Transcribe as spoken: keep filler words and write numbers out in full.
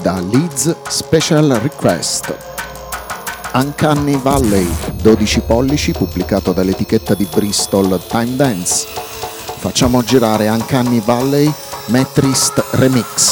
da Leeds Special Request. Uncanny Valley, dodici pollici, pubblicato dall'etichetta di Bristol Time Dance. Facciamo girare Uncanny Valley Metrist Remix.